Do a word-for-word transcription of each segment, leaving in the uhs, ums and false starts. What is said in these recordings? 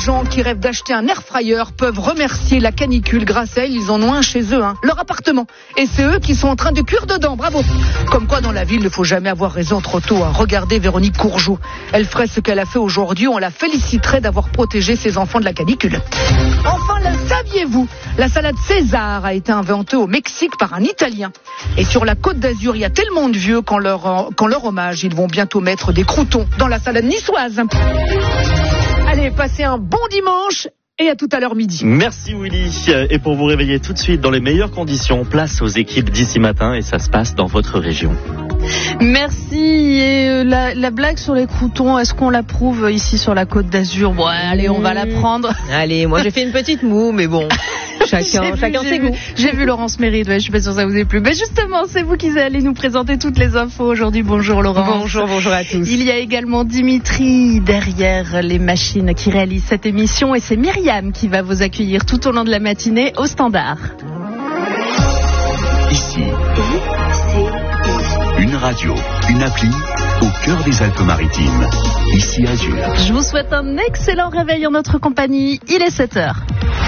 gens qui rêvent d'acheter un air fryer peuvent remercier la canicule. Grâce à elle, ils en ont un chez eux, hein, leur appartement. Et c'est eux qui sont en train de cuire dedans, bravo. Comme quoi, dans la vie, il ne faut jamais avoir raison trop tôt. Hein. Regardez Véronique Courgeot. Elle ferait ce qu'elle a fait aujourd'hui. On la féliciterait d'avoir protégé ses enfants de la canicule. Enfin, le saviez-vous ? La salade César a été inventée au Mexique par un Italien. Et sur la Côte d'Azur, il y a tellement de vieux qu'en leur, qu'en leur hommage, ils vont bientôt mettre des croûtons dans la salade niçoise. Allez, passez un bon dimanche et à tout à l'heure midi. Merci Willy. Et pour vous réveiller tout de suite dans les meilleures conditions, place aux équipes d'ici matin et ça se passe dans votre région. Merci. Et la, la blague sur les croûtons, est-ce qu'on l'approuve ici sur la Côte d'Azur ? Bon, allez, on va la prendre. Allez, moi j'ai fait une petite moue, mais bon, chacun, vu, chacun ses vu, goûts. J'ai vu Laurence Méride, ouais, je suis pas sûre que ça vous ait plu. Mais justement, c'est vous qui allez nous présenter toutes les infos aujourd'hui. Bonjour Laurence. Bonjour, bonjour à tous. Il y a également Dimitri derrière les machines qui réalise cette émission et c'est Myriam qui va vous accueillir tout au long de la matinée au Standard. Ici, une radio, une appli au cœur des Alpes-Maritimes. Ici Azur. Je vous souhaite un excellent réveil en notre compagnie. Il est sept heures.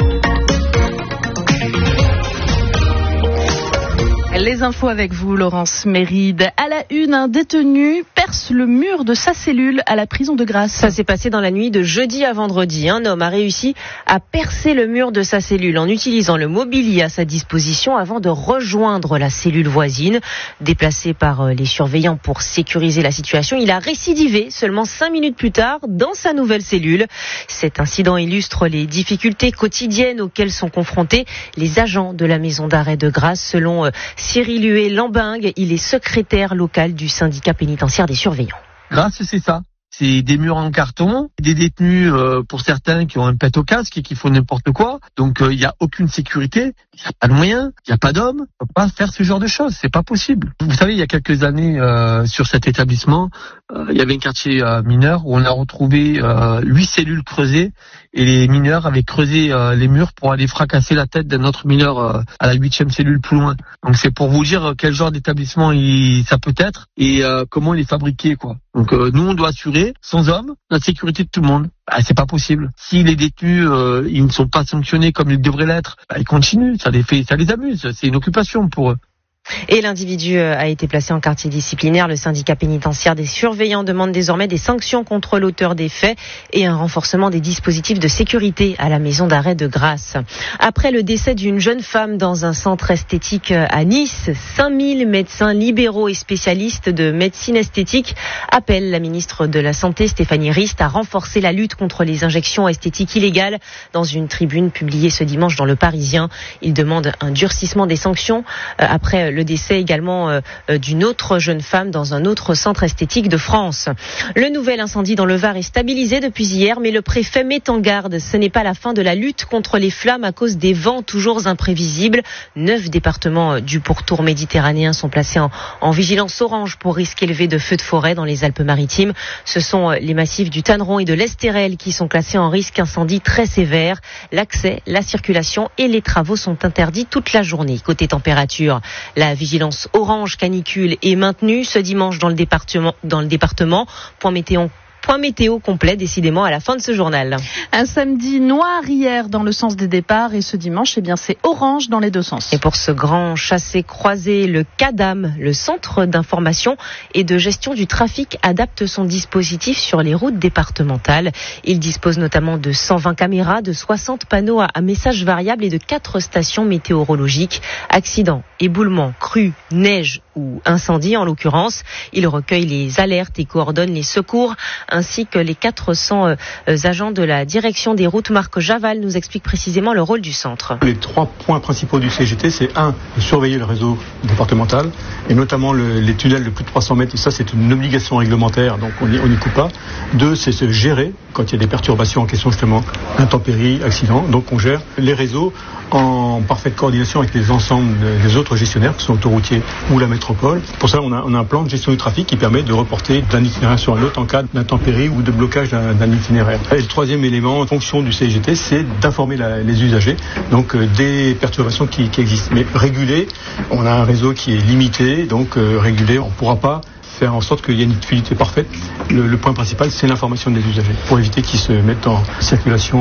Les infos avec vous, Laurence Méride. À la une, un détenu perce le mur de sa cellule à la prison de Grasse. Ça s'est passé dans la nuit de jeudi à vendredi. Un homme a réussi à percer le mur de sa cellule en utilisant le mobilier à sa disposition avant de rejoindre la cellule voisine. Déplacé par les surveillants pour sécuriser la situation, il a récidivé seulement cinq minutes plus tard dans sa nouvelle cellule. Cet incident illustre les difficultés quotidiennes auxquelles sont confrontés les agents de la maison d'arrêt de Grasse, selon Cyril Huet-Lambingue, il est secrétaire local du syndicat pénitentiaire des surveillants. Grasse, c'est ça. C'est des murs en carton, des détenus euh, pour certains qui ont un pet au casque et qui font n'importe quoi. Donc il euh, n'y a aucune sécurité, il n'y a pas de moyens, il n'y a pas d'hommes. On peut pas faire ce genre de choses, c'est pas possible. Vous savez, il y a quelques années euh, sur cet établissement, euh, il y avait un quartier euh, mineur où on a retrouvé euh, huit cellules creusées et les mineurs avaient creusé euh, les murs pour aller fracasser la tête d'un autre mineur euh, à la huitième cellule plus loin. Donc c'est pour vous dire quel genre d'établissement il, ça peut être et euh, comment il est fabriqué, quoi. Donc euh, nous on doit assurer sans hommes la sécurité de tout le monde. Bah, c'est pas possible. Si les détenus euh, ils ne sont pas sanctionnés comme ils devraient l'être, bah, ils continuent. Ça les fait, ça les amuse. C'est une occupation pour eux. Et l'individu a été placé en quartier disciplinaire. Le syndicat pénitentiaire des surveillants demande désormais des sanctions contre l'auteur des faits et un renforcement des dispositifs de sécurité à la maison d'arrêt de Grasse. Après le décès d'une jeune femme dans un centre esthétique à Nice, cinq mille médecins libéraux et spécialistes de médecine esthétique appellent la ministre de la Santé, Stéphanie Rist, à renforcer la lutte contre les injections esthétiques illégales. Dans une tribune publiée ce dimanche dans Le Parisien, ils demandent un durcissement des sanctions après le décès également euh, d'une autre jeune femme dans un autre centre esthétique de France. Le nouvel incendie dans le Var est stabilisé depuis hier, mais le préfet met en garde. Ce n'est pas la fin de la lutte contre les flammes à cause des vents toujours imprévisibles. Neuf départements du pourtour méditerranéen sont placés en, en vigilance orange pour risque élevé de feux de forêt dans les Alpes-Maritimes. Ce sont les massifs du Tanneron et de l'Estérel qui sont classés en risque incendie très sévère. L'accès, la circulation et les travaux sont interdits toute la journée. Côté température, la vigilance orange canicule est maintenue ce dimanche dans le département. Dans le département. Point météo. Point météo complet, décidément, à la fin de ce journal. Un samedi noir hier dans le sens des départs et ce dimanche, eh bien, c'est orange dans les deux sens. Et pour ce grand chassé-croisé, le CADAM, le Centre d'information et de gestion du trafic, adapte son dispositif sur les routes départementales. Il dispose notamment de cent vingt caméras, de soixante panneaux à, à messages variables et de quatre stations météorologiques. Accidents, éboulements, crues, neige ou incendie en l'occurrence. Il recueille les alertes et coordonne les secours ainsi que les quatre cents euh, agents de la direction des routes. Marc Javal nous explique précisément le rôle du centre. Les trois points principaux du C G T, c'est un, de surveiller le réseau départemental et notamment le, les tunnels de plus de trois cents mètres, et ça c'est une obligation réglementaire, donc on n'y coupe pas. Deux, c'est se gérer quand il y a des perturbations en question justement, intempéries, accidents, donc on gère les réseaux en parfaite coordination avec les ensembles des autres gestionnaires, que ce soit autoroutiers ou la métropole. Pour ça, on a, on a un plan de gestion du trafic qui permet de reporter d'un itinéraire sur un autre en cas d'intempérie ou de blocage d'un, d'un itinéraire. Et le troisième élément, en fonction du C G T, c'est d'informer la, les usagers, donc euh, des perturbations qui, qui existent. Mais réguler, on a un réseau qui est limité, donc euh, réguler, on ne pourra pas faire en sorte qu'il y ait une fluidité parfaite. Le, le point principal, c'est l'information des usagers, pour éviter qu'ils se mettent en circulation